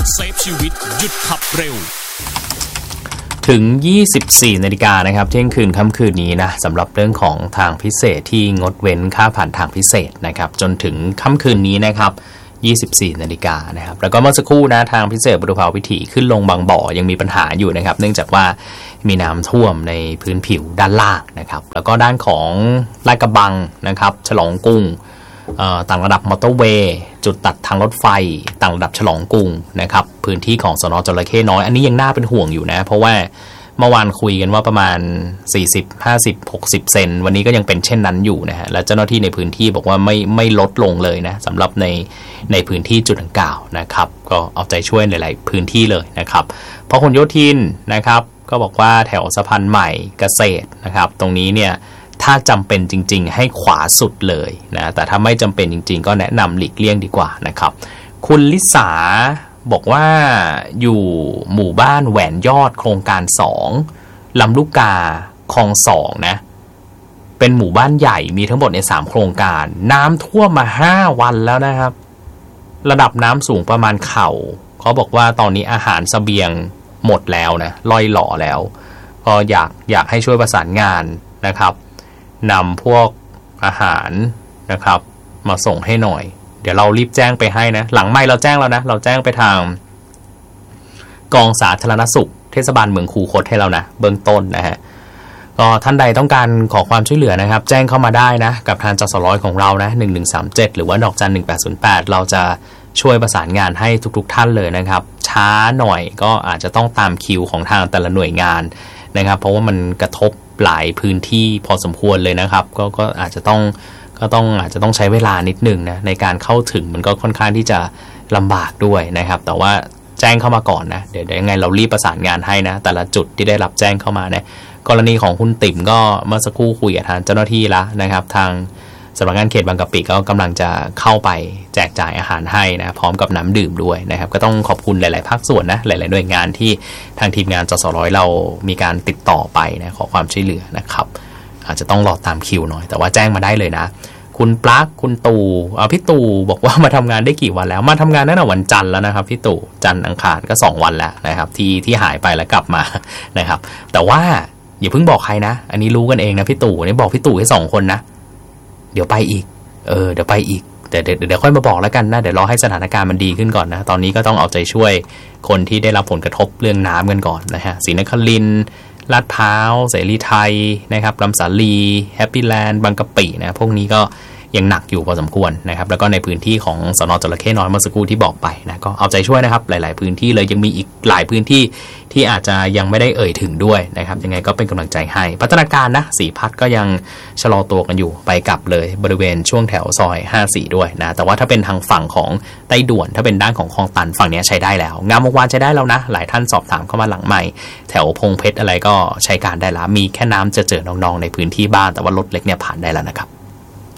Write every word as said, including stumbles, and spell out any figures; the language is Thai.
เซฟชีวิตหยุดขับเร็วถึง ยี่สิบสี่ นาฬิกานะครับเที่ยงคืนค่ำคืนนี้นะสำหรับเรื่องของทางพิเศษที่งดเว้นค่าผ่านทางพิเศษนะครับจนถึงค่ำคืนนี้นะครับยี่สิบสี่ นาฬิกานะครับแล้วก็เมื่อสักครู่นะทางพิเศษบุรพาวิถีขึ้นลงบางบ่อยังมีปัญหาอยู่นะครับเนื่องจากว่ามีน้ำท่วมในพื้นผิวด้านล่างนะครับแล้วก็ด้านของลาดกระบังนะครับฉลองกรุงต่างระดับมอเตอร์เวย์จุดตัดทางรถไฟต่างระดับฉลองกรุงนะครับพื้นที่ของสน.จระเข้น้อยอันนี้ยังน่าเป็นห่วงอยู่นะเพราะว่าเมื่อวานคุยกันว่าประมาณสี่สิบ ห้าสิบ หกสิบเซนวันนี้ก็ยังเป็นเช่นนั้นอยู่นะฮะและเจ้าหน้าที่ในพื้นที่บอกว่าไม่ไม่ลดลงเลยนะสำหรับในในพื้นที่จุดดังกล่าวนะครับก็เอาใจช่วยหลายๆพื้นที่เลยนะครับพหลโยธินนะครับก็บอกว่าแถวสะพานใหม่เกษตรนะครับตรงนี้เนี่ยถ้าจำเป็นจริงๆให้ขวาสุดเลยนะแต่ถ้าไม่จำเป็นจริงๆก็แนะนำหลีกเลี่ยงดีกว่านะครับคุณลิสาบอกว่าอยู่หมู่บ้านแหวนยอดโครงการสองลำลูกกาคลองสองนะเป็นหมู่บ้านใหญ่มีทั้งหมดในสามโครงการน้ำท่วมมาห้าวันแล้วนะครับระดับน้ำสูงประมาณเข่าเขาบอกว่าตอนนี้อาหารเสบียงหมดแล้วนะล่อยหล่อแล้วก็อยากอยากให้ช่วยประสานงานนะครับนำพวกอาหารนะครับมาส่งให้หน่อยเดี๋ยวเรารีบแจ้งไปให้นะหลังไม่เราแจ้งแล้วนะเราแจ้งไปทางกองสาธารณสุขเทศบาลเมืองคูคตให้เรานะเบื้องต้นนะฮะก็ท่านใดต้องการขอความช่วยเหลือนะครับแจ้งเข้ามาได้นะกับทางจสร้อยของเรานะหนึ่งหนึ่งสามเจ็ดหรือว่าดอกจันหนึ่งแปดศูนย์แปดเราจะช่วยประสานงานให้ทุกๆท่านเลยนะครับช้าหน่อยก็อาจจะต้องตามคิวของทางแต่ละหน่วยงานนะครับเพราะว่ามันกระทบหลายพื้นที่พอสมควรเลยนะครับก็ก็อาจจะต้องก็ต้องอาจจะต้องใช้เวลานิดนึงนะในการเข้าถึงมันก็ค่อนข้างที่จะลำบากด้วยนะครับแต่ว่าแจ้งเข้ามาก่อนนะเดี๋ยวยังไงเรารีบประสานงานให้นะแต่ละจุดที่ได้รับแจ้งเข้ามาเนี่ยกรณีของคุณติ๋มก็เมื่อสักครู่คุยกับทางเจ้าหน้าที่แล้วนะครับทางสำนักงานเขตบางกะปิก็กำลังจะเข้าไปแจกจ่ายอาหารให้นะพร้อมกับน้ำดื่มด้วยนะครับก็ต้องขอบคุณหลายๆภาคส่วนนะหลายๆหน่วยงานที่ทางทีมงานจสร้อยเรามีการติดต่อไปนะขอความช่วยเหลือนะครับอาจจะต้องรอตามคิวหน่อยแต่ว่าแจ้งมาได้เลยนะคุณปลั๊กคุณตู่เอาพี่ตู่บอกว่ามาทำงานได้กี่วันแล้วมาทำงานตั้งแต่วันจันทร์แล้วนะครับพี่ตู่จันทร์อังคารก็สองวันแล้วนะครับที่ที่หายไปแล้วกลับมานะครับแต่ว่าอย่าเพิ่งบอกใครนะอันนี้รู้กันเองนะพี่ตู่นี่บอกพี่ตู่ให้สองคนนะเดี๋ยวไปอีกเออเดี๋ยวไปอีกแต่เดี๋ยวเดี๋ยวค่อยมาบอกแล้วกันนะเดี๋ยวรอให้สถานการณ์มันดีขึ้นก่อนนะตอนนี้ก็ต้องเอาใจช่วยคนที่ได้รับผลกระทบเรื่องน้ำกันก่อนนะฮะศรีนครินทร์ลาดพร้าวเสรีไทยนะครับลำสาลีแฮปปี้แลนด์บางกะปินะพวกนี้ก็ยังหนักอยู่พอสมควรนะครับแล้วก็ในพื้นที่ของสน.จระเข้น้อยเมื่อสักครู่ที่บอกไปนะก็เอาใจช่วยนะครับหลายๆพื้นที่เลยยังมีอีกหลายพื้นที่ที่อาจจะยังไม่ได้เอ่ยถึงด้วยนะครับยังไงก็เป็นกำลังใจให้พัฒนาการนะสีพัดก็ยังชะลอตัวกันอยู่ไปกลับเลยบริเวณช่วงแถวซอยห้าสี่ด้วยนะแต่ว่าถ้าเป็นทางฝั่งของใต้ด่วนถ้าเป็นด้านของคลองตันฝั่งนี้ใช้ได้แล้วงามวงวานใช้ได้แล้วนะหลายท่านสอบถามเข้ามาหลังใหม่แถวพงเพชรอะไรก็ใช้การได้แล้วมีแค่น้ำเจอๆนองๆในพื้นที่บ้านแต่ว่ารถเล็กเนี่ยผ่านได้แล้วนะครับ